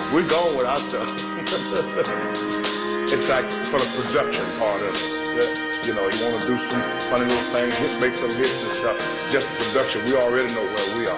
We're gone with our stuff. It's like for the production part of it. Yeah. You know, you want to do some funny little things, make some hits and stuff. Just the production, we already know where we are.